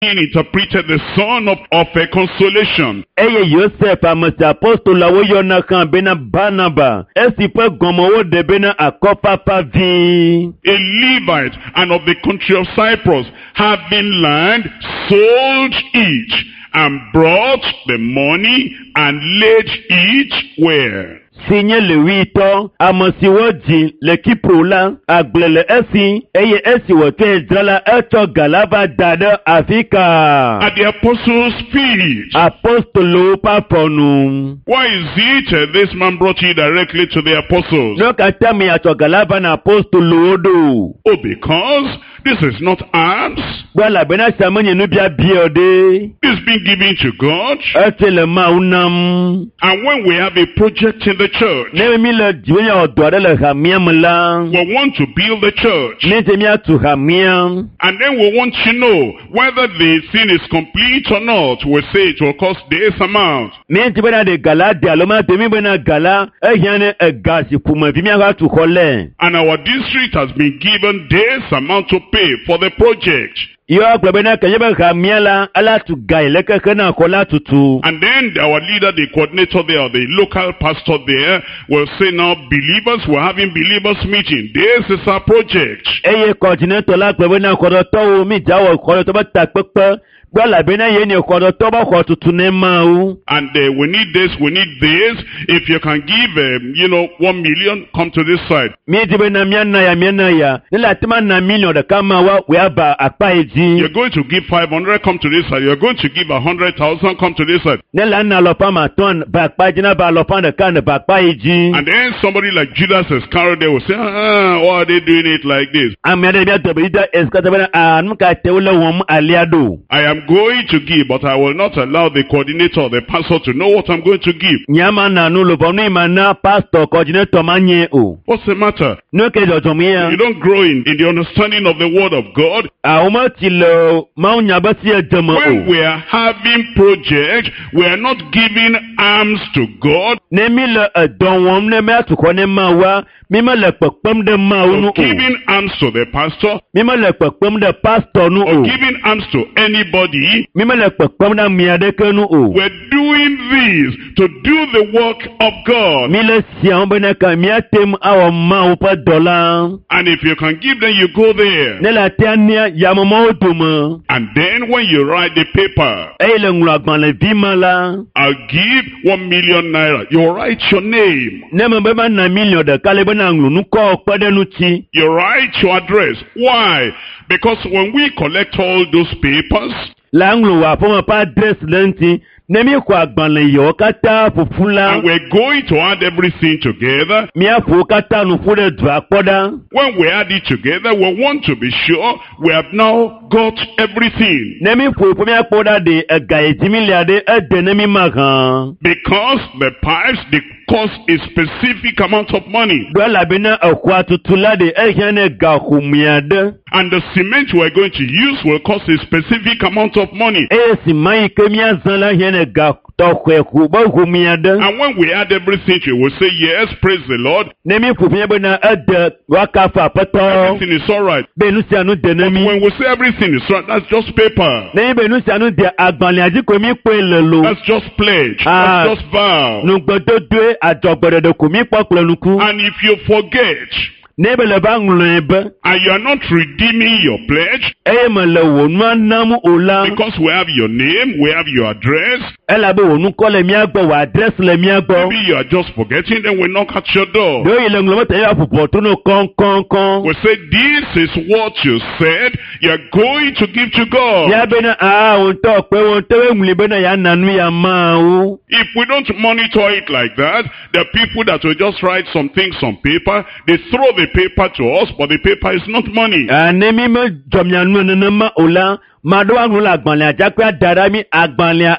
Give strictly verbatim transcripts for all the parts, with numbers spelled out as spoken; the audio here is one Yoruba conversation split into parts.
interpreted the son of, of a consolation. Eye Yosef amasi apostol awo yona kan bena Barnaba. Esi pe gomowo de bena akopa pavi. A Levite and of the country of Cyprus, having land, sold each, and brought the money and laid each where? Sinye le wito, amasi woji, le kiprola, aglele esi, eye esi wote drala eto galava dada Afrika. At the apostles' feet. Apostolo paponu. Why is it uh, this man brought you directly to the apostles? No katami ato galava na apostolo odo. Oh, because this is not alms. Wala bena samanye nubia biode. It's been given to God. Etele maunam. And when we have a project in the church, Ne mi le diwenya odore le hamiam la. we want to build the church. Ne te mi atu hamiam. And then we want to know whether the thing is complete or not. We say it will cost this amount. Ne te bena de gala de aloma te mi bena gala. E yane e gasi puma vi mi atu kole. And our district has been given this amount to pay for the project. Yo agbabena kanyeba hamiala ala tu gaile kekena kola tutu. And then our leader, the coordinator there, the local pastor there, will say, now believers, we're having believers meeting. This is our project. Eye coordinator la agbabena kodoto mi jawo kodoto ba takpepe. Gwala bena yeni kodoto ba kotutu ne mau. And uh, we need this, we need this. If you can give, um, you know, one million, come to this side. Mi dibe na miana ya miana ya. Nila tima na million de kama wa weaba akpa eji. You're going to give five hundred, come to this side. You're going to give one hundred thousand, come to this side. Nila na lopa maton bakpa jina ba lopa de kan bakpa eji. And then somebody like Judas Iscariot, they will say, ah, why are they doing it like this? Amede bia to bida eskata bena anuka teule wom aliado. I am going to give, but I will not allow the coordinator or the pastor to know what I'm going to give. Nyama na nulo bonu imana pastor coordinator manye o. What's the matter? No ke jotomia. You don't grow in, in the understanding of the word of God. A uma tilo maunya basi edema When o. we are having projects, we are not giving alms to God. Nemi le edon wom ne me atukọ ne mawa. Mima le pekpem de mawu nu Or o. giving alms to the pastor. Mima le pekpem de pastor nu Or o. giving alms to anybody. Mima le pekpem de miadeke nu o. We're doing this to do the work of God. Mi le sian bena ka miatem awo mawu pa dola. And if you can give, then you go there. Ne la tiania ya mama oduma. And then when you write the paper, E le nglo agban le bima la. I'll give one million naira. You write your name. Ne me bema na million de kale bena nglo nu ko pede nu chi. You write your address. Why? Because when we collect all those papers, La nglo wa poma pa address lenti. Ne mi ko agban le yo kata fufula. and we're going to add everything together, Mi afu kata nu fure dwa poda. when we add it together, we want to be sure we have now got everything. Ne mi fu po mi apoda de ega ejimi ade e de ne mi magan. Because the pipes, they cost a specific amount of money. Dwala bena akwa tutula de e hene ga humiade. And the cement we're going to use will cost a specific amount of money. E si mai ke mi azala hene ga to kwe ku ba humiade. And when we add everything, we will say, yes, praise the Lord. Ne mi fu mi bena ede wakafa pato. Everything is all right. Benu si anu de ne But mi. when we say everything is right, that's just paper. Ne benu si anu de agbanle aji ko mi pe lelo. That's just pledge. Ah. That's just vow. Nu gbodo dwe ajogbere de ku mi popolo nuku. And if you forget, Ne be le ba nglo ebe. and you are not redeeming your pledge, E me le wo nu anamu ola. because we have your name, we have your address, E la be wo nu ko le mi agbo wa address le mi agbo. maybe you are just forgetting, then we knock at your door. Do ile nglo mete ya pupo to no kon kon kon. We say, this is what you said you're going to give to God. Ya be na ah won to pe won te we muli be na ya nanu ya ma o. If we don't monitor it like that, the people that will just write some things on paper, they throw the paper to us, but the paper is not money. Ane mi me jomya nu ne ma ola. Mado anglo la agbanle ajakwe adara mi agbanle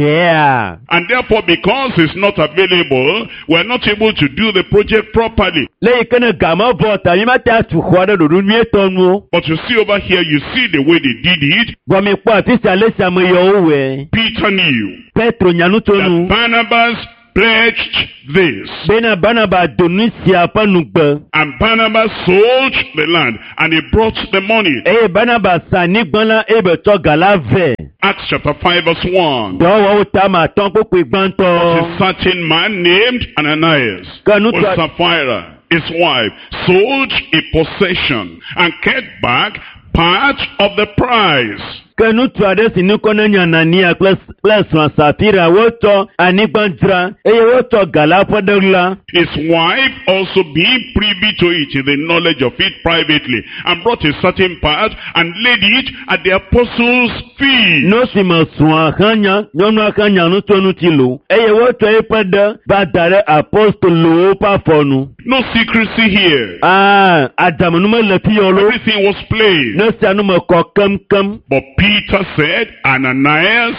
egea. And therefore, because it's not available, we're not able to do the project properly. Le ikene gama vota mi ma ta tu khwada do nu etonu. But you see over here, you see the way they did it. Bo mi po ti sale samu yo we. Peter knew Petro nyanu that tonu. Barnabas, pledged this. bena Barnaba donu si apa nugbe. And Barnabas sold the land, and he brought the money. eye Barnaba sa nigban la ebe to gala ve. Acts chapter five verse one. dɔwɔwo ta ma tɔn kpekpe A gbãtɔ. certain man named Ananias, Kanu with tɔ- Sapphira, his wife, sold a possession and kept back part of the price. ke ŋutsu aɖe si ŋkɔ ne nye Anania kple kple srɔ̃a Safira wotsɔ anyigba dzra eye wotsɔ ga la ƒe ɖe la. His wife also being privy to it in the knowledge of it privately, and brought a certain part and laid it at the apostles' feet. No si me srɔ̃a henya nyɔnua henya nutonu ti lo eye wotsɔ eƒe ɖe va da ɖe apostolowo ƒe afɔ nu. No secrecy here. aa adamenu mele fi yɔ lo. Everything was plain. ne sia nu me kɔ kemkem. But Peter said, Ananias,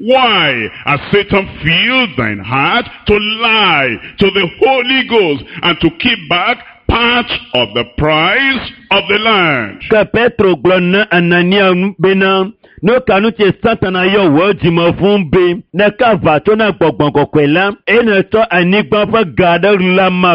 why has Satan filled thine heart to lie to the Holy Ghost and to keep back part of the price of the land? ke Petro gblɔ ne Anania nu bena no kanu tse Satana yɔ wɔ dzime fún be ne ka va tso na gbɔgbɔ kɔkɔe la eye ne tsɔ anyigba ƒe ga ɖe la ma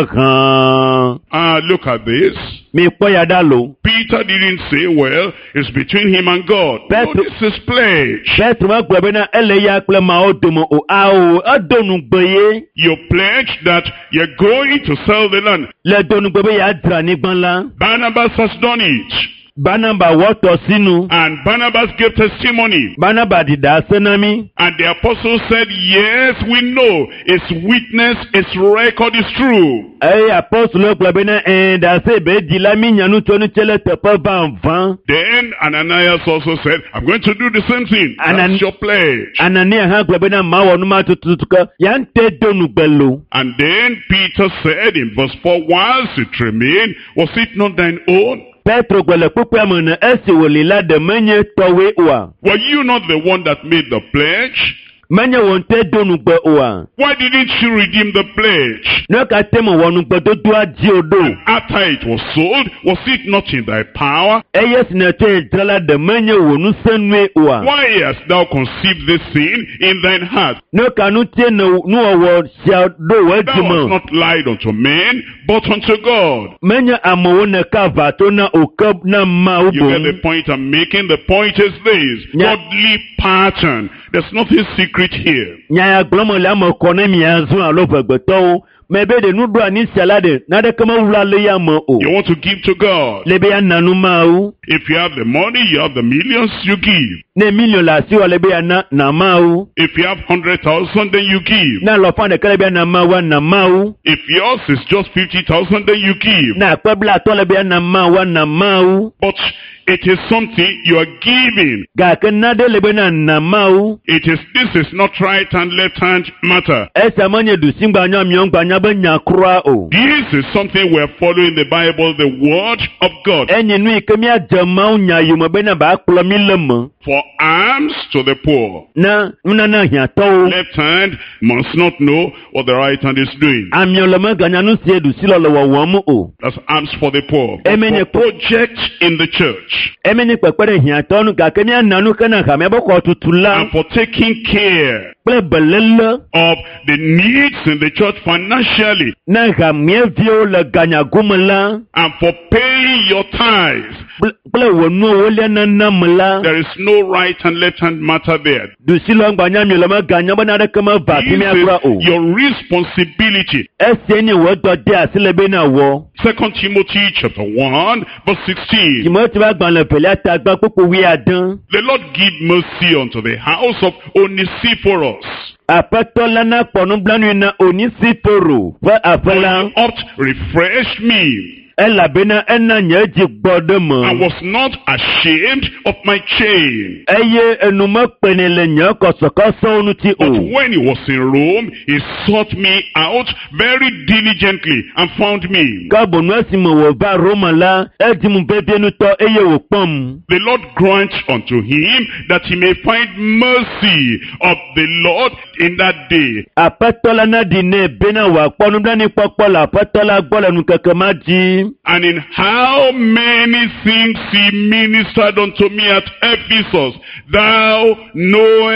hàn. Ah, look at this. mi kpɔ ya ɖa lo. Peter didn't say, well, it's between him and God. No, Petro- this is pledge. Petro ma gblɔ bena ele ya kple mawo dome o awo edo nugbe ye. You pledge that you're going to sell the land. le do nugbe be ya dzra anyigba la. Barnabas has done it. Barnaba wɔtɔ sinu. And Barnabas gave testimony. Barnaba dida ase na mi. And the apostles said, yes, we know. His witness, his record is true. eye apɔstolo gblɔ bena ɛn dase be di la mi nya nutsɔ nutse le teƒe vanvan. Then Ananias also said, I'm going to do the same thing. Anan- That's your pledge. Anania hã gblɔ bena mawɔ numa tututu ke ya ŋute do nugbe lo. And then Peter said in verse four, whilst it remained, was it not thine own? Petro gblɔ le kpukpea me ne esi wòli la ɖe menye tɔwoe oa. Were you not the one that made the pledge? menye wo ŋutɔ do nugbe oa. Why didn't you redeem the pledge? ne katã me wɔ nugbedodoa dzi o ɖo. After it was sold, was it not in thy power? eye si nètsɔ yi dzra la ɖe menye wò ŋusẽnue oa. Why hast thou conceived this sin in thine heart? ne ka nu tie ne nuwɔwɔ sia ɖo wò Thou hast dzime. not lied unto men, but unto God. menye amewo ne ka va to na o ke na mawu You get the boŋ. point I'm making? The point is this. Yeah. Godly pattern. There's nothing secret here. nya ya gblɔm le ame kɔ ne miazɔ alo vegbetɔwo. mɛ be ɖe nuɖoa ni sia la ɖe naɖeke mewula le ya me o. You want to give to God. le be ya na nu mawu. If you have the money, you have the millions, you give. ne million le asiwɔ le be ya na na mawu. If you have hundred thousand, then you give. na lɔƒã ɖeka le be ya na mawu na mawu. If yours is just fifty thousand, then you give. na akpe blatɔ le be ya na mawu na mawu. But it is something you are giving. gake naɖe le be na na mawu. It is, this is not right hand, left hand matter. esia menye ɖusi gbanya miɔgbanya be nya kura o. This is something we are following the Bible, the word of God. enyi nu yi ke miadze mawu nya yome bena ba kplɔ mi le me. For alms to the poor. na nunana hiãtɔwo. Left hand must not know what the right hand is doing. amiɔ le meganya nu sie ɖusi lɔ le wɔwɔm o. That's alms for the poor. But Amen. for projects in the church. emenye kpekpe ɖe hiãtɔ nu gake miana nu ke na ha miabe xɔ tutu la And for taking care kple beléle of the needs in the church financially. na ha miaviwo le ganyagome la And for paying your tithes. kple kple wò nuwo lia nana me la There is no right and left hand matter there. ɖusi lɔ gbanya mi le meganya be naɖeke meva fi This miakura o. is your responsibility. esie nye wò dɔ de asi le be na wɔ. Second Timothy chapter one verse sixteen. timoti ba gbalẽ velia tagba kpokpo wi ade. The Lord give mercy unto the house of Onesiphorus. aƒetɔ la na kpɔ nublanui na Onesiforo ƒe aƒe la He oft refreshed me elabena ena nye dzi gbɔ ɖe and me. was not ashamed of my chain. eye enu mekpene le nye kɔsɔkɔsɔwo ŋuti But o. when he was in Rome, he sought me out very diligently and found me. ke bonu esime wòva Roma la edim vevienutɔ eye wòkpɔm. The Lord grant unto him that he may find mercy of the Lord in that day. aƒetɔ la na ɖi nɛ bena wòakpɔ nublanuikpɔkpɔ le aƒetɔ la gbɔ le nukeke ma dzi. And in how many things he ministered unto me at Ephesus, thou knowest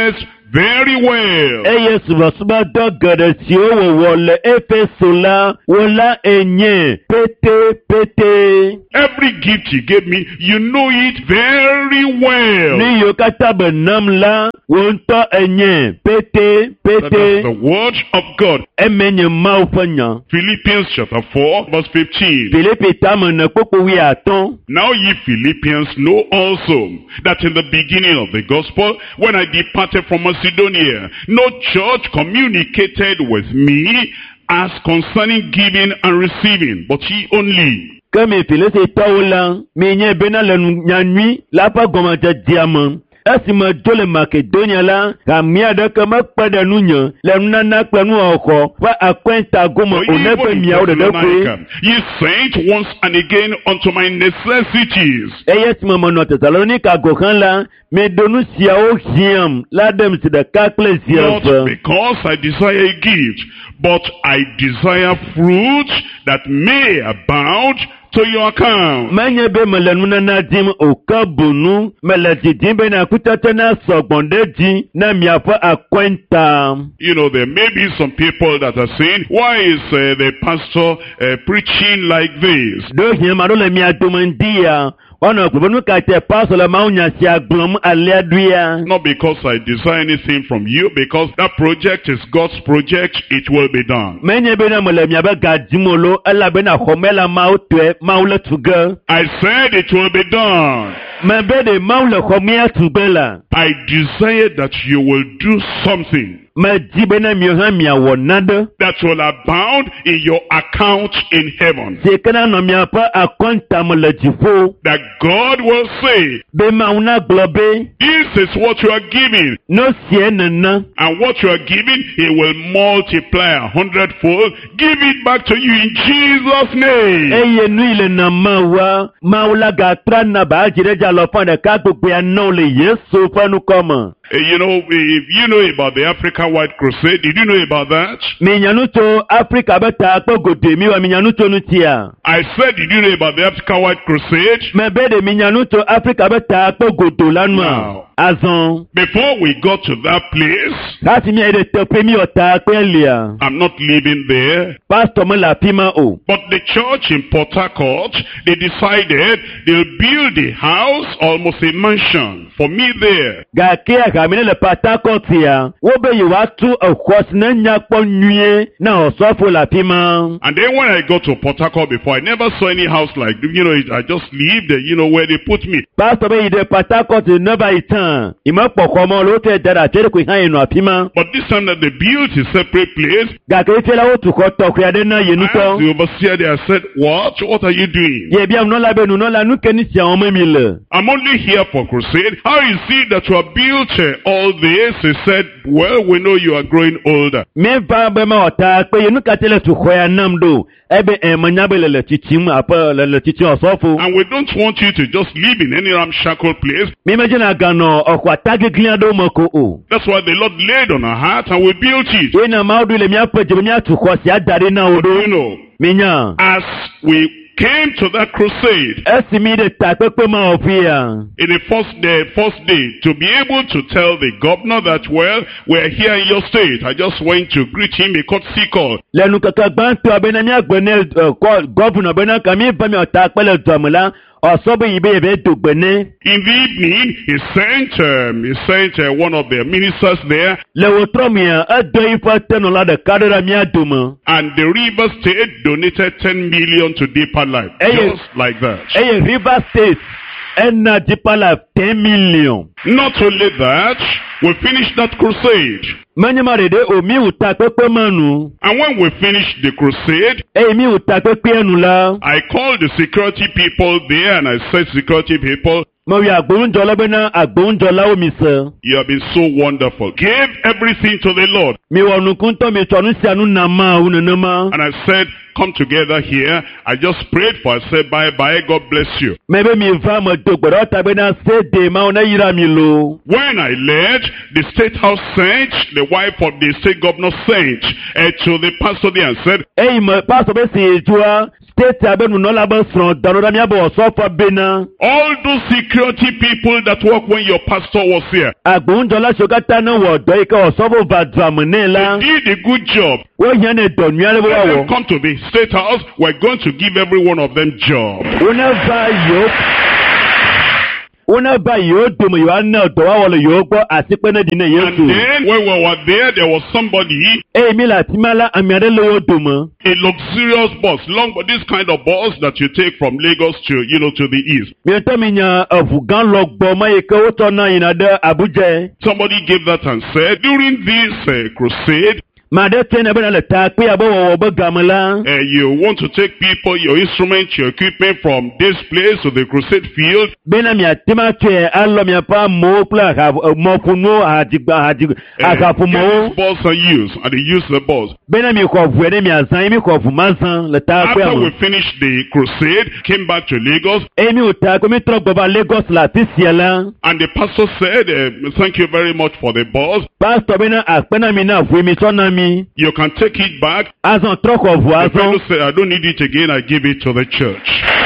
very well. eye subasubadɔ geɖe siwo wɔwɔ le Efeso la wola enye pete pete. Every gift he gave me, you know it very well. Ni yiwo katã be nam la wo ŋutɔ enye pete That is pete. the word of God. Eme nye Mawu ƒe nya. Philippians chapter four, verse fifteen. Filipi tame ne kpokpo wi atɔ̃. Now ye Philippians know also that in the beginning of the gospel, when I departed from Macedonia, no church communicated with me as concerning giving and receiving, but ye only. Ke mi Filipi tɔwo la, mi nye bena le nyanyui la ƒe gɔmedzedzea me. Esi me dzo le Makedonia la, gami aɖeke mekpe ɖe nunye le nunana kple nuwɔwɔ ƒe akɔnta gome For o ne be even in miawo ɖeɖe koe. Thessalonica, ye sent once and again unto my necessities. Eye esime menɔ Tesalonika go xlẽ la, meɖo nu siawo hiãm la ɖem zi ɖeka kple zi Not eve. because I desire a gift, but I desire fruit that may abound to your account. Menye be mele nunana dim o ke bonu mele didim be na kutete na sɔgbɔn ɖe dzi na miaƒe akɔnta. You know, there may be some people that are saying, why is uh, the pastor uh, preaching like this? Do hiãm aɖo le mia dome di ya. Ɔnɔ gbe be nu ka te pastor le mawunya sia gblɔm alea ɖoa. Not because I desire anything from you, because that project is God's project, it will be done. Menye be na mele miabe ga dim o lo elabena xɔme la Mawu tɔe Mawu le tu ge. I said it will be done. Me be ɖe Mawu le xɔmea tu ge la. I desire that you will do something Me di be na miawo hã miawɔ naɖe. that will abound in your account in heaven. Si ke na nɔ miaƒe akɔnta me le dziƒo. That God will say, Be Mawu na gblɔ be this is what you are giving. no sie nene. And what you are giving, He will multiply a hundredfold. Give it back to you in Jesus' name. Eye nu yi le na Mawua, Mawu la gatra na ba adzi ɖe dza lɔ ƒe ɖeka gbogbea nɔ le Yesu ƒe nukɔme. Uh, You know, if you know about the African White Crusade, did you know about that? Mi nya nu tso Afrika be ta kpe gode mi wa mi nya nu tso nu tia. I said, did you know about the African White Crusade? Me be de mi nya nu tso Afrika be ta kpe godo la nua. Wow. Azɔn. Before we got to that place, Kasi mi ayi de teƒe mi wɔ ta kpe lia. I'm not living there, Pastor me le afi ma o. but the church in Port Harcourt, they decided they'll build a house, almost a mansion, for me there. Gake agami ne le Patakɔt ya. Wo be yewoa tu exɔ si ne nya kpɔ nyuie na ɔsɔfo le afi ma. And then when I got to Port Harcourt before, I never saw any house like, you know, I just lived there, you know, where they put me. Pastor be yi de Patakɔt ne va yi tã. Ime kpɔ xɔmɔ le wote da ɖe ati ɖe koe hã yi nɔ afi ma. But this time that they built a separate place, Gake efi la wotu xɔ tɔxɛ aɖe na ye I asked nutɔ. the overseer there, I said, what? What are you doing? Ye bia nunɔla be nunɔla nu ke ni sia wɔn me mi le. I'm only here for crusade. How is it that you have built uh, all this? He said, well, we know you are growing older. Mi va be ma wɔta kpe ye nu kate le tu xɔ ya nam do. Ebe ɛ menya be le le titsim aƒe le le titsim ɔsɔfo. And we don't want you to just live in any ramshackle place. Mi me dzena ganɔ exɔ atagegli aɖewo me ko o. That's why the Lord laid on our heart and we built it. Ye na Mawu ɖo le miaƒe dze be miatu xɔ sia da ɖe na wo But you ɖo. know, Mi nya. as we came to that crusade, Esi mi ɖe takpekpe ma wɔ fi ya. in the first day, first day, to be able to tell the governor that, well, we're here in your state. I just went to greet him, a courtesy call. Le nukeke gbãtɔa bena miagbe ne ɛ, kɔ- gɔvnɔ bena ka mi va miata kpe le dua me la ɔsɔ be yi be yebe do gbe ne. In the evening, he sent, um, he sent uh, one of the ministers there, Le wotrɔ mia edo yiƒe tenɔla ɖeka ɖe ɖe mia dome. and the River State donated ten million to Deeper Life. Hey, Just like that. Eye River State ena Deeper Life ten million. Not only that, we finished that crusade. Menye ma ɖeɖe o mi wu takpekpe ma nu. And when we finished the crusade, Eye mi wu takpekpea nu la. I called the security people there and I said, security people, Me wi agbonudzɔla bena agbonudzɔlawo mi se. you have been so wonderful. Give everything to the Lord. Mi wɔ nukuntɔ mi tsɔ nu sia nu na Mawu nenema. And I said, come together here. I just prayed for, I said, bye bye, God bless you. Me be mi va me do gbe ɖe ta bena se de Mawu ne yra mi lo. When I left, the state house sent, the wife of the state governor sent uh, to the pastor there and said, Eye me pastor be si dzua state abenu nola be sron danoda mi abo osofo bena. All those security people that work when your pastor was here. Agbonjola shogata na wo do ike osofo vadramne la. They did a good job. Wo yan e don mi ale wo. Let them come to the state house. We're going to give every one of them job. Whenever you Whenever you do me, you are not the one you go as if when And then when we were there, there was somebody, Eh, Mila Timala, I'm a little a luxurious bus, long, but this kind of bus that you take from Lagos to, you know, to the east. Miataminya of Ganlok Boma Ekotona in other Abuja. Somebody gave that and said, during this uh, crusade, Mother Tenabella Taki Abo Gamala. uh, you want to take people, your instruments, your equipment from this place to the crusade field. Benamia Timake, Alomia Pa Mopla have Mopuno Hadiba Hadig Agapumo. This bus are used, and they use the bus. Benami of Wedemia Zaimi of Mazan, After Lataku. we finished the crusade, came back to Lagos, Amy Utakomitro Baba Lagos Latisiela. and the pastor said, uh, thank you very much for the bus. Pastor Bena Akpenamina Wimisonami. You can take it back. As on talk of The fellow Wazon. said, I don't need it again, I give it to the church.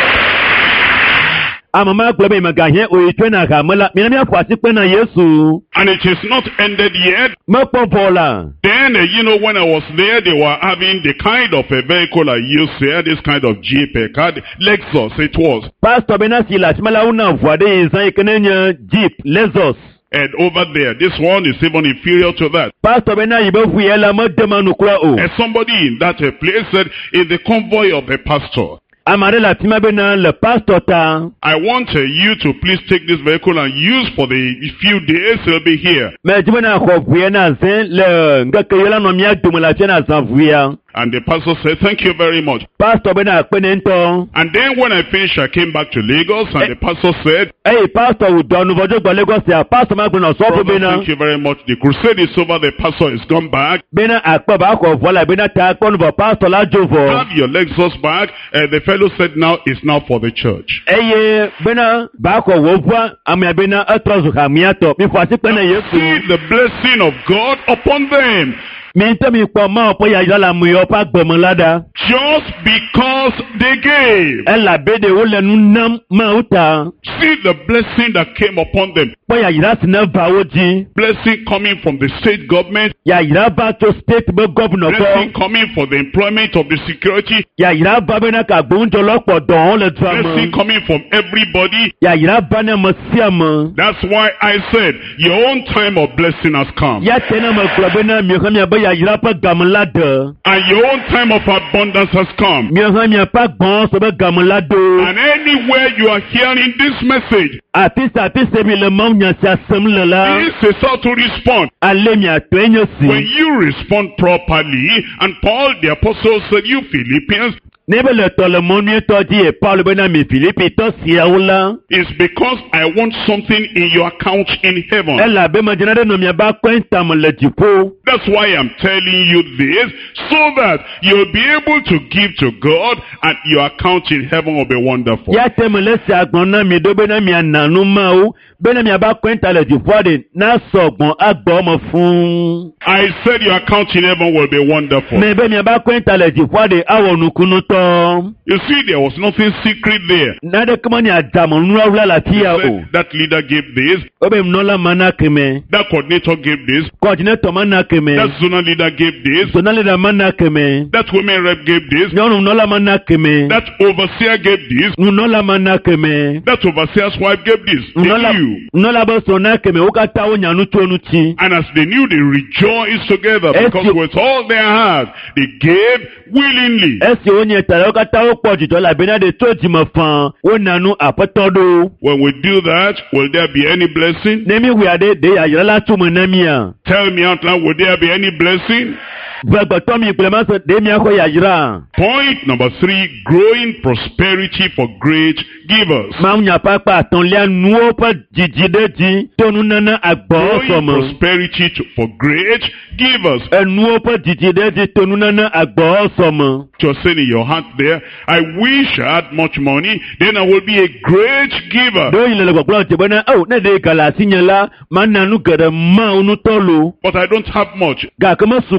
Amama Globe Magahe, Uitena Gamela, Minamia Quasipena Yesu. And it is not ended yet. Mopopola. Then, uh, you know, when I was there, they were having the kind of a vehicle I used here, this kind of Jeep, a car, Lexus it was. Pastor Benasi Lachmala Una Voide is a Canadian Jeep, Lexus. And over there, this one is even inferior to that. Pastor Bena Ibofuela Modemanukra O. And somebody in that uh, place said, in the convoy of the pastor, Amarela Timabena, le pastor ta. I want uh, you to please take this vehicle and use for the few days he'll be here. Mejibena Hoviena Zen, le Ngakayela Nomia Dumulachena Zavia. And the pastor said, thank you very much. Pastor Bena Penento. And then when I finished, I came back to Lagos, and the pastor said, Hey, Pastor, we don't know what Lagos, Pastor Magna Brother, Sopena. thank you very much. The crusade is over. The pastor is gone back. Bena Akbaba of Walla Bena Takon of Pastor Lajovo. Have your Lexus back. And the fellow said, now it's now for the church. Eye Bena Bako Wova, Amia Bena Atrozu Hamiato, before Sipena See Yesu. the blessing of God upon them. Mintami Poma Poya Yala Muyopa Bemalada. Just because they gave. Ella Bede Ula Nunam Mauta. See the blessing that came upon them. Poya Yasna Bawoji. Blessing coming from the state government. Ya Yaba to state governor. Blessing coming for the employment of the security. Ya Yaba Bena Kabunto Lopo Don le Blessing drama. coming from everybody. Ya Yaba na Masiama. That's why I said, your own time of blessing has come. Ya Tena Maklabena Mihamia Baya Yapa Gamalada. And your own time of abundance has come. Mihamia Pak Bon Soba Gamalado. And anywhere you are hearing this message, Artiste artiste le Mounia Samla. this is how to respond. Alemia When Twenyosi. you respond properly, and Paul the apostle said, you Philippians, Nebele Tolomonio Todi e Paul Benami Philippi Tosiaula. it's because I want something in your account in heaven. Ella Bemajana no Miaba Quentam Legipo. That's why I'm telling you this, so that you'll be able to give to God, and your account in heaven will be wonderful. Ya temelesi agbona mi do benami ananu mau. Benami aba Quenta Legipo de na sogbon agbomo fun. I said your account in heaven will be wonderful. Me be mi aba Quenta Legipo de awonukunu to. You see, there was nothing secret there. Nade kumani adamo nura la tia o. Said, that leader gave this, Obe mnola manakeme. that coordinator gave this, Coordinator manakeme. that zonal leader gave this, Sonale da manakeme. that women rep gave this, Nyonu mnola manakeme. that overseer gave this, Mnola manakeme. that overseer's wife gave this. They Mnola knew. mnola ba sonakeme ukata o nyanu tonu chi. And as they knew, they rejoiced together, Yes, because you- with all their heart, they gave willingly. Esi onye tara ukata o pọ̀jù tọ́lá bena de tó jìmọ̀ fan o nanu apẹ́tọ́dọ̀. When we do that, will there be any blessing? Nemi wiade de ayala tumu namia. Tell me out loud, will there be any blessing? Gbẹ̀gbẹ̀tọ́ mi ìpìlẹ̀ máa sọ dèmi akọ yàyíra. Point number three, growing prosperity for great givers. Máa ń yàn pápá àtànlẹ́ nuwó pẹ́ jìjìdéjì tónú nánà àgbọ̀ Growing sọ̀mọ̀. prosperity to, for great givers. Ẹnuwó pẹ́ jìjìdéjì tónú nánà àgbọ̀ sọ̀mọ̀. You're saying in your heart there, I wish I had much money, then I will be a great giver. Lóyìn lẹ́lẹ̀ gbọ̀gbọ́n ti bọ́ náà, ọ̀ náà de gàlà sí yẹn la, máa ń nanú gẹ̀rẹ̀ máa ń tọ́ lo. But I don't have much. Gàkẹ́ mọ́ ṣùgbọ́n náà Your mo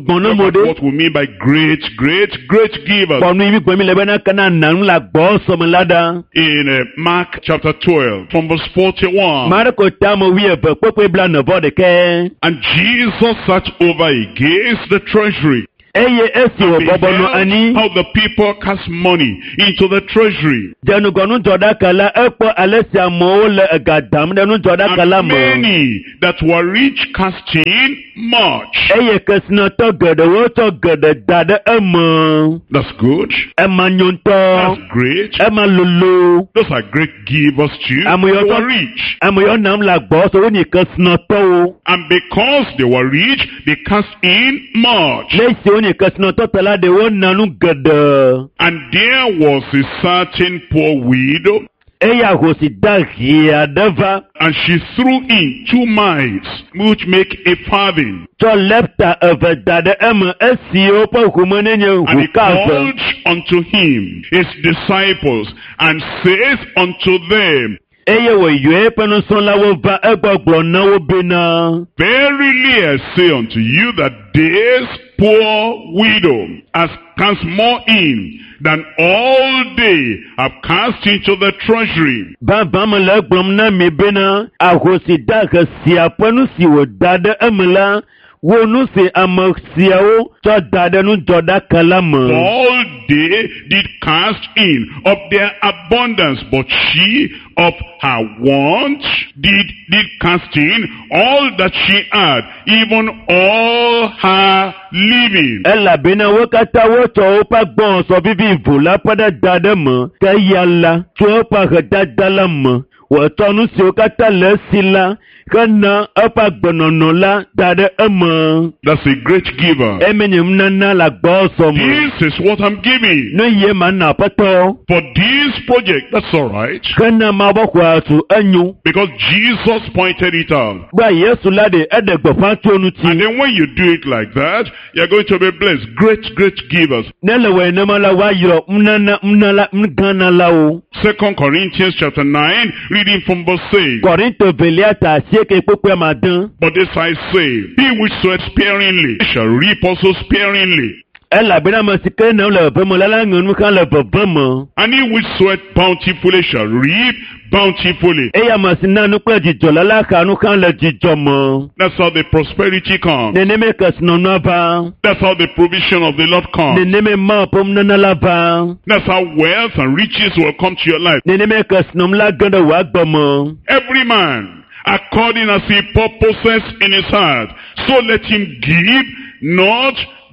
wode. What we mean by great, great, great givers. Kọ̀ọ̀nù ibi gbẹ̀mí lẹ́bẹ̀ náà kan náà nànú la gbọ́ sọmọ ládàá. In uh, Mark chapter twelve, from verse forty-one. Marko táàmù wí ẹ̀bẹ̀ pépé bla nọ̀bọ̀ de kẹ́. And Jesus sat over against the treasury. Eye esi wọ bọbọ nù ani. How the people cast money into the treasury. Jẹnugọ̀nù jọ̀dá kala ẹ̀kọ́ alẹ́ sí àmọ́ lẹ ẹ̀gà dàm dẹnu jọ̀dá kala And mọ̀. many that were rich cast in much. Eye kẹsìnà tọ gẹ̀dẹ̀ wọ́n tọ gẹ̀dẹ̀ dàdẹ́ ẹ̀ mọ̀. That's good. Ẹ̀ máa nyọ̀ntọ́. That's great. Ẹ̀ máa lolo. Those are great givers too. I'm They your were top- rich. Àmọ̀yọ́ nàám la gbọ́ sọ wọ́n ní kẹsìnà tọ́ o. And because they were rich, they cast in much. Lẹ́sìn wọ́n ní kẹsìnà tọ́ tẹ̀lá de wọ́n nànú gẹ̀dẹ̀. And there was a certain poor widow, Eye àhòsì dàgé àdẹ́fà. and she threw in two mites, which make a farthing. Tọ́ lẹ́pítà ẹ̀fẹ̀ dàdẹ́ ẹ̀ mọ̀ ẹ̀ sì ó pọ̀ kùmọ́ nínú And he ìhù káàfẹ́. called unto him his disciples, and saith unto them, Eye wọ̀ yọ̀ ẹ́ pẹ́nu sọ́nláwó va ẹgbọ̀gbọ̀ náwó bí náà. Verily I say unto you that this poor widow has cast more in than all they have cast into the treasury. Bàbá mi lẹ́gbọ̀n náà mi bí náà. Àhòsì dàgé sí àpẹ́nu sì wò dàdẹ́ ẹ̀ mi la. Wọnú sí àmọ̀ síyàwó tọ́ dàdẹ́ nu jọ̀dá kala mọ̀. All they did cast in of their abundance, but she of her want did did cast in all that she had, even all her living. Ẹ làbí náà wọ́n kátà wọ́n tọ́ ó pa gbọ́n sọ bíbí ìbò lápádà dàdẹ́ mọ̀. Kẹ́ yàlla tí ó pa kẹ́ dáadáa la mọ̀. Wọ́n tọ́nu sí ó kátà lẹ́sìn la. Kẹ́ na ẹ pa gbọ̀nọ̀nà la dàdẹ́ ẹ mọ̀. That's a great giver. Ẹ mi ní nana la gbọ́ sọ mọ̀. This is what I'm giving. Ní yé màá nà pẹ́tọ́. For this project, that's all right. Kẹ́ na máa bọ́ kó àtù ẹ̀yún. Because Jesus pointed it out. Gba Yéṣu láde ẹ̀dẹ̀gbọ̀fà tí ó nu ti. And then when you do it like that, you're going to be blessed. Great, great givers. Nẹ́lẹ̀wẹ̀ ẹ̀nẹ́mọ́lá wá yọ mnana mnala mgana la o. Second Corinthians chapter nine, reading from verse six. Kọ̀ríntò bèlè àtà àṣekè pípẹ́ máa dán. But this I say, he which soweth sparingly shall reap also sparingly. Ẹ làbínà mọ̀ sí kẹ́ náà lẹ̀ bẹ́ mọ̀ lálàngàn kan lẹ̀ bẹ̀ bẹ́ mọ̀. And he which soweth bountifully shall reap bountifully. Ẹ yà mọ̀ sí nánú pẹ́ jìjọ lálàkànú kan lẹ̀ jìjọ mọ̀. That's how the prosperity comes. Nene mi kẹ̀sì nọ̀nà bá. That's how the provision of the Lord comes. Nene mi máa pọ̀ nánà la bá. That's how wealth and riches will come to your life. Nene mi kẹ̀sì nọ̀mùlá gẹ́dẹ̀ wà gbọ̀ mọ̀. Every man, according as he purposes in his heart, so let him give, not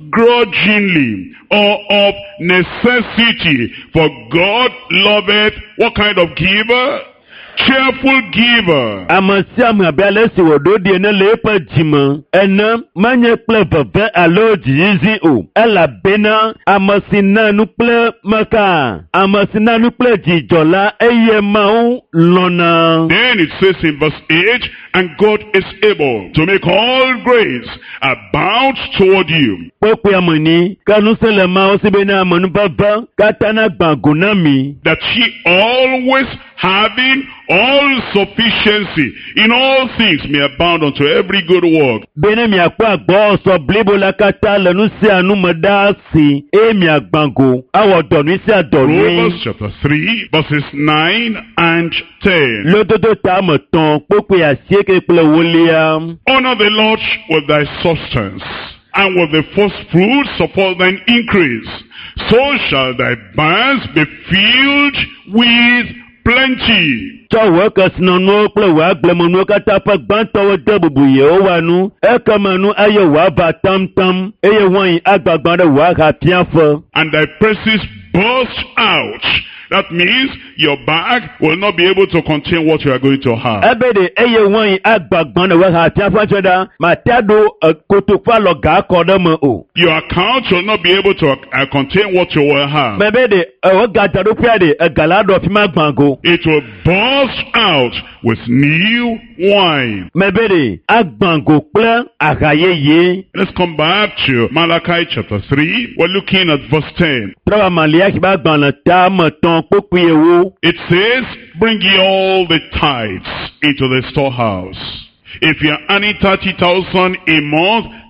grudgingly or of necessity, for God loveth what kind of giver? Cheerful giver. Àmọ̀ sí àmì àbí alẹ́ sì wò dó di ẹ̀nà lè pẹ̀ jìmọ̀. Ẹ̀nà máa ń yẹ pẹ̀lẹ́ bẹ̀bẹ̀ àlọ́ jìyí o. Ẹ là bẹ́nà àmọ̀ sí nánú pẹ̀lẹ́ mẹ́ka. Àmọ̀ sí nánú pẹ̀lẹ́ jìjọ̀lá ẹ̀yẹ máa ń lọ́nà. Then it says in verse eight, and God is able to make all grace abound toward you. Pọ́pẹ́ àmọ̀ ní kánú sẹ́lẹ̀ máa ń síbẹ̀ ní àmọ̀ ní bàbá kátánà gbàngùn náà mi. That ye always having all sufficiency in all things may abound unto every good work. Bẹ́ẹ̀ni mi àpò àgbọ̀ ọ̀sọ̀ bílébo la kátá lẹ́nu sí àánú mọ̀ dá sí èmi àgbàngùn àwọ̀ dọ̀nù sí àdọ̀nù. Proverbs chapter three, verses nine and ten. Lótótó tá a mọ̀ tán pọ́pẹ́ àṣekè pẹ̀lẹ́ wọlé ya. Honor the Lord with thy substance, and with the first fruits of all thine increase. So shall thy barns be filled with plenty. Tọ́wọ́ kẹsìnà nù pẹ̀lẹ́ wà gbẹmọ̀nù kátà fẹ́ gbàntọ́wọ́ dẹ́bùbù yẹ̀ ó wà nù. Ẹ kàmánù ayé wà bá tamtam. Eye wọ̀nyí agbàgbọ́n rẹ̀ wà hà píà fẹ́. And thy presses burst out. That means your bag will not be able to contain what you are going to have. Ebe de eye wọ̀nyí agbàgbọ́n rẹ̀ wà hà píà fẹ́ ṣẹ́dá. Màtíàdó kòtòfà lọ gà kọ́dọ̀ mọ́ o. Your account will not be able to uh, contain what you will have. Bẹ́ẹ̀ de ẹ̀wọ́ gàdàdó fíà de ẹ̀gàládọ̀ fi má gbàngó. It will burst out with new wine. Mẹ́bẹ́ de agbàngó pẹ́ àgàyéyé. Let's come back to Malachi chapter three. We're looking at verse ten. Tọ́wọ́ màlíyá kí bá gbọ̀nà tá a mọ̀ tán pópin ewo. It says, bring ye all the tithes into the storehouse. If you're earning thirty thousand a month,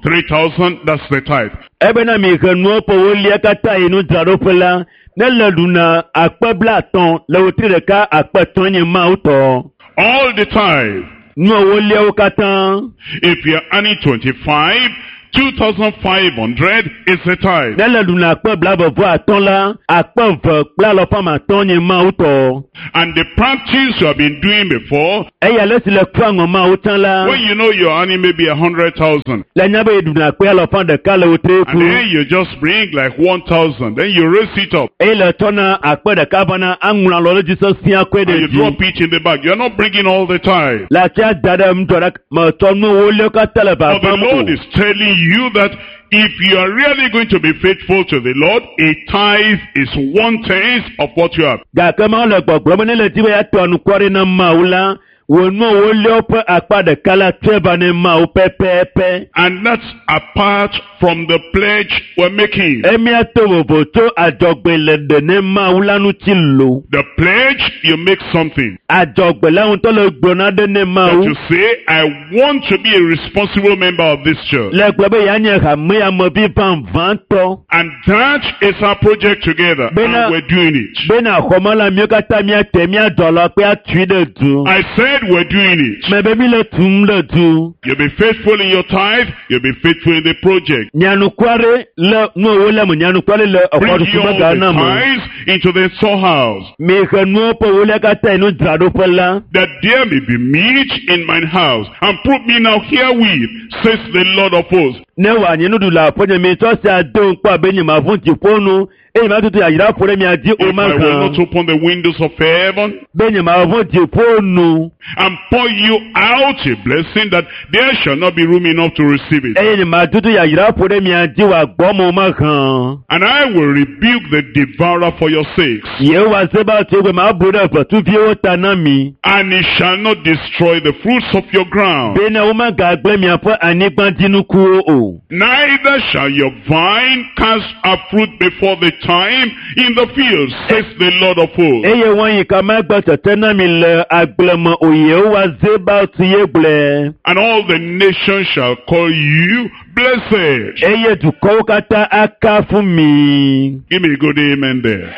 three thousand, that's the tithe. Ebe na mi ke nuo po wo lia kata inu dzraɖoƒe la, ne le ɖu na akpe blaatɔ̃ le wotri ɖeka akpe tɔ̃ nye Mawu tɔ. All the tithe. Nuo wo liawo katã. If you're earning twenty-five, two thousand five hundred is the tithe. Ne le ɖu na akpe blaeve atɔ̃ la, akpe eve kple alɔƒe atɔ̃ nye Mawu tɔ. And the practice you have been doing before, Eya le si le kua ŋɔ Mawu tsã la. when you know you're earning maybe a hundred thousand, Le nya be ɖu na akpe alɔƒe ɖeka le wotri and ku. then you just bring like one thousand, then you raise it up, Eye le tɔ na akpe ɖeka vana aŋlɔ alɔ le dzi sesĩa koe and ɖe you dzi. drop it in the bag. You're not bringing all the tithe. Le atia da ɖe ŋutɔ ɖe me tɔ nu wo liawo katã le But the vavam Lord o. is telling you that if you are really going to be faithful to the Lord, a tithe is one tenth of what you have. Gake Mawu le gbɔgblɔm be ne le dzi be yeatɔ nukɔɖi na Mawu la, wò nu wo liawo ƒe akpa ɖeka la trɛ va ne Mawu pɛpɛpɛ. And that's apart from the pledge we're making. Emia to vovo tso adzɔgbe le ɖe ne Mawu la ŋuti lo. The pledge, you make something. Adzɔgbe la ŋutɔ le gblɔna ɖe ne That Mawu. you say, I want to be a responsible member of this church. Le gblɔ be yeanye hameyamevi vavãtɔ. And that is our project together. Bena- And we're doing it. Bena xɔme la mío katã míate míadzɔ la kpe atui ɖe du. I said we're doing it. Mɛ be mi le tum ɖe du. You'll be faithful in your tithe. You'll be faithful in the project. Nyanukware le nuwo le me nyanukware le Bring exɔɖuƒe all mega the na me. tithes into the storehouse, Mi xe nuwo ƒe wo le katã inu dzraɖoƒe la. that there may be meat in mine house. And prove me now herewith, says the Lord of hosts. Ne wòanye nuɖu le aƒenye mi tsɔ sia do ŋkpɔ abe nye mavu dziƒo nu eye matutu yayra ƒo ɖe mia dzi o If I will not magã. open the windows of heaven Be nye mavu dziƒo nu and pour you out a blessing, that there shall not be room enough to receive it. eye nye matutu yayra ƒo ɖe mia dzi wòagbɔ mo magã. And I will rebuke the devourer for your sakes, Yehowa se be tso gbe mablu ɖe ʋetuviwo ta na mi. and it shall not destroy the fruits of your ground. Be ne womegagblẽ miaƒe anyigbadzinukuwo o. Neither shall your vine cast her fruit before the time in the field, says the Lord of hosts. Eye wɔnyi ka megbe tete na mi le agble me o Yehowa se be tu ye gblẽ. And all the nations shall call you blessed. Eye dukɔwo katã akafu mi. Give me a good amen there.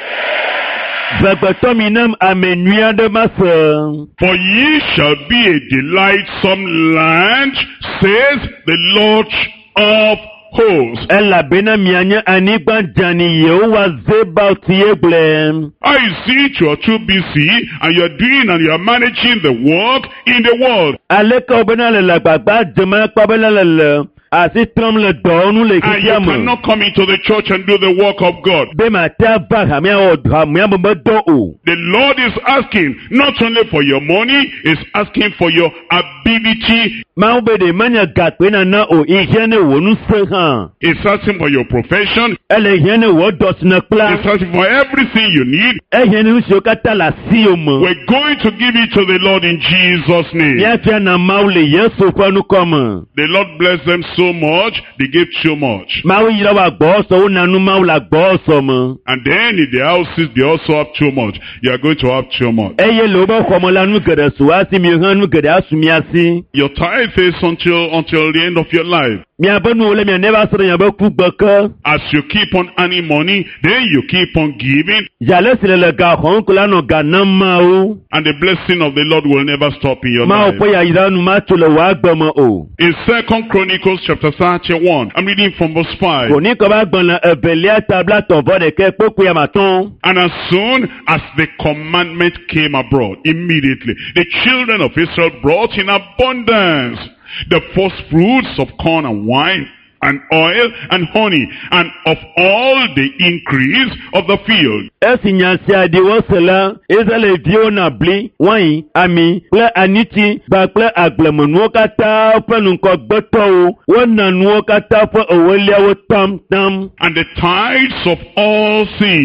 Vegbetɔ mi nam ame nyui aɖe ma se. For ye shall be a delightsome land, says the Lord of hosts. Elabena mianye anyigba dzani Yehowa Zebal tie gblẽ. I see it, you are too busy and you are doing and you are managing the work in the world. Aleke wo bena le le agbagba dzem kpɔ bena le le asi trɔm le dɔwɔnu le And you xixia me. cannot come into the church and do the work of God. Be mate ava hamea wɔ hamea me be dɔ o. The Lord is asking not only for your money, He's asking for your ability. Mawu be ɖe menye gakpe nana o, ihia ne wò ŋusẽ hã. He's asking for your profession. Ele hia ne wò dɔsine He's kpla. asking for everything you need. Ehia ne nu siwo katã le asiwo me. We're going to give it to the Lord in Jesus' name. Míafia na Mawu le Yesu ƒe nukɔme. The Lord bless them so much, they gave so much. Mawu yra wo agbɔsɔ, wona nu Mawu le agbɔsɔ me. And then in the houses, they also have too much. You are going to have too much. Eye le wobe xɔme la nu geɖe so asi mi hã nu geɖe asu mia si. Your tithe is until until the end of your life. Miabe nuwo le mia ne va se ɖe miabe kugbe ke. As you keep on earning money, then you keep on giving, Yale si le le ga xɔm ko la nɔ ga nam Mawu. and the blessing of the Lord will never stop in your Mawu life. ƒe yayra nu matso le wò agbe me o. In Second Chronicles chapter thirty-one, I'm reading from verse five. Koni ke ba gbalẽ evelia tabla tɔvɔ ɖeke kpekpe amatɔ̃. And as soon as the commandment came abroad, immediately the children of Israel brought in abundance the first fruits of corn and wine and oil and honey, and of all the increase of the field. Esi nya sia ɖiwo se la, Israelviwo na bli, wain, ami kple anitsi kpakple agblemenuwo katã ƒe ŋkɔgbetɔwo. Wona nuwo katã ƒe eweliawo tam tam. And the tithes of all things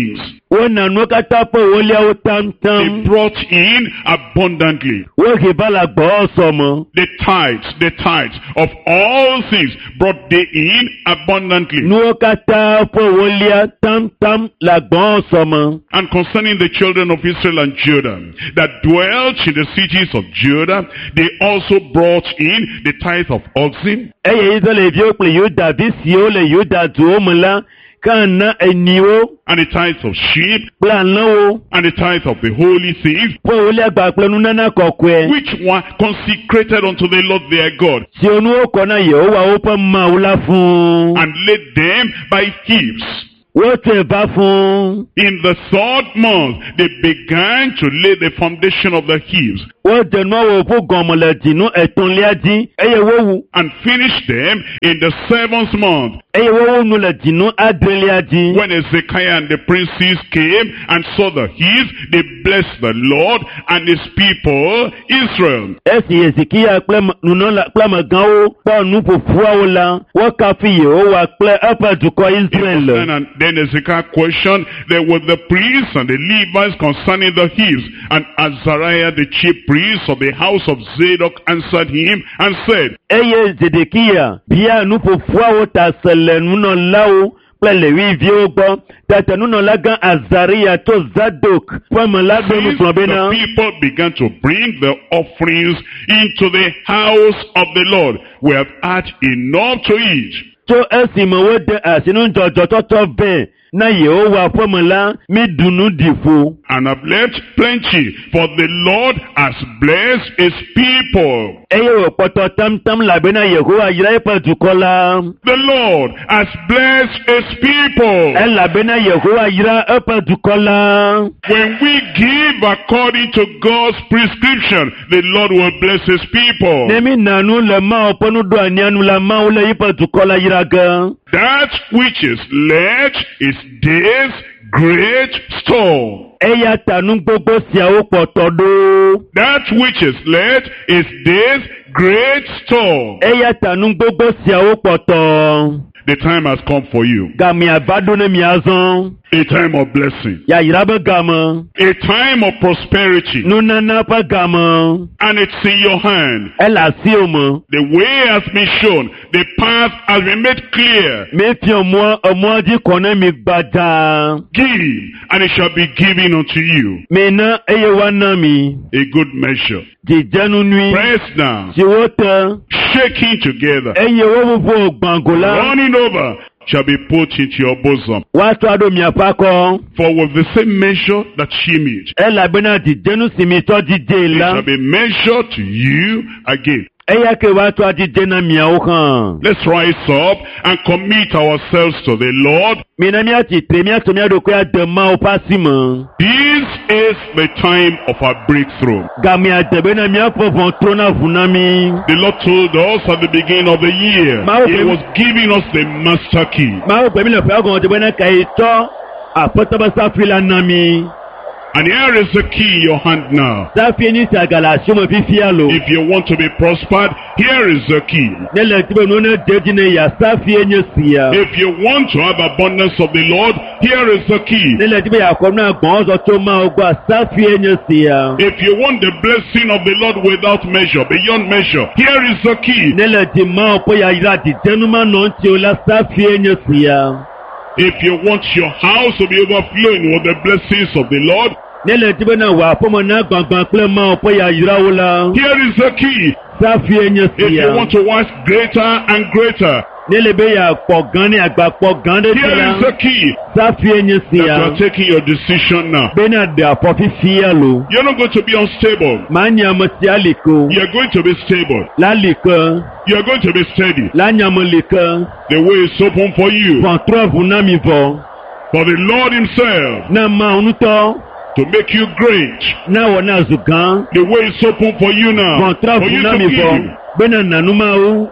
wọ́n nànú kátà pé wọ́n lé àwọn They tán-tán. brought in abundantly. Wọ́n kì í bá la gbọ́ sọmọ. The tithes, the tithes of all things brought they in abundantly. Nuwo kátà pé wọ́n lé tán-tán la gbọ́ sọmọ. And concerning the children of Israel and Judah that dwelt in the cities of Judah, they also brought in the tithe of oxen, Ẹyẹ Israẹli fi ó pè yóò dàbí sí ó lè yóò dà tó ó mú la kàn ná ẹniwó and the tithe of sheep, pé ànáwó and the tithe of the holy things, pé wọ́n lé àgbà pẹ̀lú nánà kọ̀ọ̀kọ̀ ẹ̀. which were consecrated unto the Lord their God, Tí onú ó kọ́ náà yẹ̀ ó wà ó pẹ́ máa wó la fún un. and laid them by heaps. Wọ́n tẹ̀ bá fún un. In the third month, they began to lay the foundation of the heaps, Wọ́n dẹ̀nu àwọn òfò gọ̀mọ̀lẹ̀ dìnnú ẹ̀tàn léadí. Ẹyẹ wọ́wù. and finished them in the seventh month. Ẹyẹ wọ́wù nulẹ̀ dìnnú adé léadí. When Ezekiah and the princes came and saw the heaps, they blessed the Lord and his people, Israel. Ẹ̀sìn Èsìkíyà pẹ́lẹ́mọ̀ gan ó pọ̀nù fòfú àwọn la. Wọ́n ká fi yè ó wà pẹ́ ẹ̀pẹ̀ dùkọ́ Israẹ̀l. And then Ezekiel questioned there were the priests and the Levites concerning the heaps. And Azariah, the chief priest of the house of Zadok, answered him and said, Ẹyẹ Zedekiya bí àánú fòfú àwọn tà sẹlẹ̀ nínú láwo pẹ̀lẹ̀ wí bí ó gbọ́. Tẹ̀tẹ̀ nínú lágán Azariah tó Zadok fọ́ọ̀mù lágbẹ̀mú since kùnàbí náà. the people began to bring the offerings into the house of the Lord, we have had enough to eat. Tó ẹ̀sìn mọ̀wé dẹ àsínú jọjọ tọ́tọ́ bẹ́ẹ̀ náà yẹ̀ ó wà fọ́ọ̀mùlá mí dùnú dìfo. And have left plenty, for the Lord has blessed his people. Ẹyẹ wò pọ̀tọ̀ támtám làbẹ́ náà yẹ̀ kó wà yíra ẹ̀pẹ̀ dùkọ́ la. The Lord has blessed his people. Ẹ làbẹ́ náà yẹ̀ kó wà yíra ẹ̀pẹ̀ dùkọ́ la. When we give according to God's prescription, the Lord will bless his people. Nẹ́mí nànú lẹ̀ máa ọ̀pọ̀nù dùn àníyànú la máa wọlé yípa dùkọ́ la yíra gan. That which is led is this great store. Ẹyà tànú gbogbo sí àwọn pọ̀tọ̀ dó. That which is led is this great store. Ẹyà tànú gbogbo sí àwọn pọ̀tọ̀. The time has come for you. Gàmì àbádọ́ ní mi àzán. A time of blessing. Yà yíra bẹ́ gàmọ́. A time of prosperity. Nunana pa gàmọ́. And it's in your hand. Ẹ là sí òmò. The way has been shown. The path has been made clear. Mi fi ọmọ ọmọ ọdí kọ̀ọ̀nà mi gbàdá. Give, and it shall be given unto you. Mi ná ẹyẹ wá ná mi. A good measure. Jìjẹ́nu nui. Pressed down, Tí wọ́n tẹ. shaking together, Ẹyẹ wọ́n fò gbàngòlá. running over, shall be put into your bosom. Wá tó àdó mi àpá kọ́. For with the same measure that she made, Ẹ làgbẹ́ náà jìjẹ́nu sì mi tọ́ jíjẹ́ it ìlà. shall be measured to you again. Ẹyẹ kẹ wá tó àjíjẹ́ náà mi àwọ̀ kan. Let's rise up and commit ourselves to the Lord. Mi náà mi àti tè mi àti mi àdókòó àdèmá ọ̀pá sí mọ́. This is the time of our breakthrough. Gàmì àdèbẹ́ náà mi àfọ̀fọ̀ tó náà fún náà mi. The Lord told us at the beginning of the year, He was giving us the master key. Máa wò pẹ̀mí lọ́pẹ́ ọkàn ọ̀dẹ̀bẹ́ náà kà í tọ́ àpótábásá fìlà náà mi. And here is the key in your hand now. Sáfì ní ìsàgàlà àṣọmọ fífi àlò. If you want to be prospered, here is the key. Nílẹ̀ tí bẹ́ẹ̀ ní jẹ́jì ní ìyá sáfì ẹ̀yẹ sí ya. If you want to have abundance of the Lord, here is the key. Nílẹ̀ tí bẹ́ẹ̀ àkọ́ náà gbọ́n ọ̀sọ̀ tó máa gbọ́ sáfì ẹ̀yẹ sí ya. If you want the blessing of the Lord without measure, beyond measure, here is the key. Nílẹ̀ tí máa ọ̀pọ̀ ya ìlà àdìjẹ́numá náà ti ọ̀la sáfì ẹ̀yẹ sí ya. If you want your house to be overflowing with the blessings of the Lord, Nílẹ̀ tí bẹ́ẹ̀ náà wà fọ́mọ náà gbàngbàn pẹ́ máa ọ̀pọ̀ ya ìráwó la. here is the key. Sáfì ẹ̀yẹ sí If ya. you want to watch greater and greater, Nílẹ̀ bẹ́ẹ̀ yà pọ̀ gan ní àgbà pọ̀ gan dé sí here ya. is the key. Sáfì ẹ̀yẹ sí That ya. you are taking your decision now. Bẹ́ẹ̀ náà dẹ̀ àpọ̀ fífi àlò. You're not going to be unstable. Máa ń yàn mọ̀ sí àlìkò. You're going to be stable. Lálìkò. You're going to be steady. Lányàmọ̀ lìkò. The way is open for you. Pọ̀ntrọ́ọ̀fù náà mi bọ̀. For the Lord Himself Náà máa ń tọ́. to make you great. Náà wọ̀ náà zùgán. The way is open for you now. For Pọ̀ntrọ́ọ̀fù you náà to mi bọ̀. give. Bẹ́ẹ̀ náà nànú máa wú.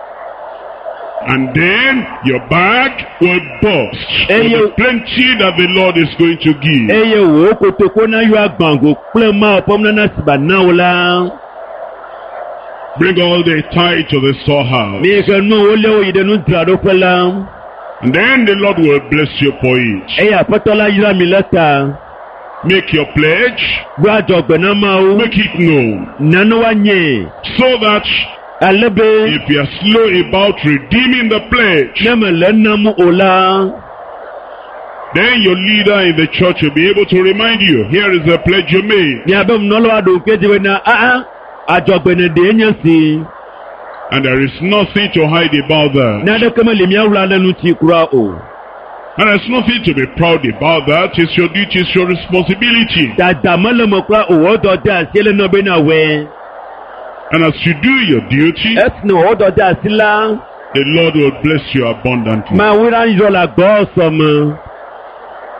And then your bag will burst Hey, with you- the plenty that the Lord is going to give. Eye wò ó kotoko náà yọ àgbàǹgò pẹ́ máa ọ̀pọ̀ náà sì bà náà wò la. Bring all the tithe to the storehouse. Mi kẹ́ nù ó léwu ìdẹ́nu dìrà ló pẹ́ la. And then the Lord will bless you for it. Ẹ̀yà pẹ́tọ́lá yíra mi lẹ́ta. Make your pledge. Gbájọ gbẹ̀nà máa ó. Make it known. Nánú wá nyè. So that Alẹ́bẹ̀. if you are slow about redeeming the pledge, Nẹ́mẹ̀lẹ́ nàmú ọ̀la. then your leader in the church will be able to remind you, here is the pledge you made. Ní abẹ́ mu nọ́lọ́wọ́ àdó kéjì wẹ̀ náà, áá, àjọgbẹ̀nẹ̀ dè é nyẹ́ sí. And there is nothing to hide about that. Ní adékẹ́mẹ́ lèmi àwùrọ̀ alẹ́nu ti kura o. And there's nothing to be proud about that. It's your duty, it's your responsibility. Dàdà mọ́lẹ́mọ̀ kura òwò dọ̀dẹ́ àṣìlẹ̀ náà bẹ́ẹ̀ náà wẹ̀. And as you do your duty, Ẹ̀sìn òwò dọ̀dẹ́ àṣìlá. the Lord will bless you abundantly. Máa wíra ń yọ̀ làgbọ́ ọ̀sọ̀ mọ́.